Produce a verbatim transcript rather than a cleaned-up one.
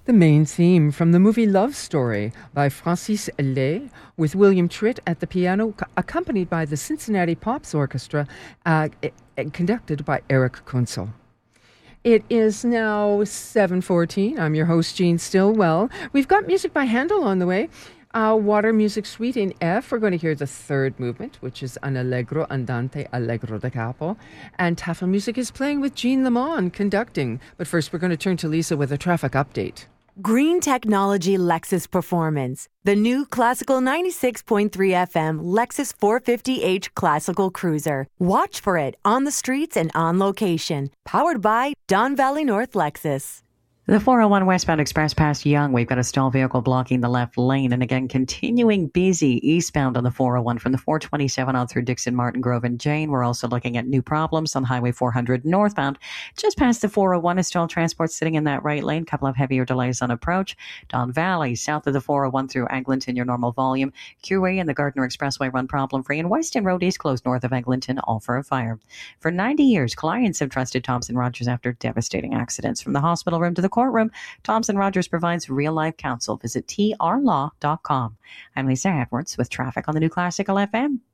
The main theme from the movie Love Story by Francis Lay, with William Tritt at the piano, accompanied by the Cincinnati Pops Orchestra, uh, conducted by Eric Kunzel. It is now seven fourteen. I'm your host, Jean Stillwell. We've got music by Handel on the way. Uh, Water Music Suite in F. We're going to hear the third movement, which is an Allegro Andante Allegro da Capo. And Tafel Music is playing with Jean Lamont conducting. But first, we're going to turn to Lisa with a traffic update. Green Technology Lexus Performance. The new classical ninety-six point three F M Lexus four fifty H Classical Cruiser. Watch for it on the streets and on location. Powered by Don Valley North Lexus. The four oh one westbound express past Young, we've got a stalled vehicle blocking the left lane. And again, continuing busy eastbound on the four oh one from the four twenty-seven on through Dixon, Martin Grove, and Jane. We're also looking at new problems on Highway four hundred northbound. Just past the four oh one is stalled transport sitting in that right lane. Couple of heavier delays on approach. Don Valley, south of the four oh one through Eglinton, your normal volume. Q A and the Gardner Expressway run problem-free. And Weston Road is closed north of Eglinton, all for a fire. For ninety years, clients have trusted Thompson Rogers after devastating accidents. From the hospital room to the courtroom, Thompson Rogers provides real-life counsel. Visit T R law dot com. I'm Lisa Edwards with traffic on the new Classical F M.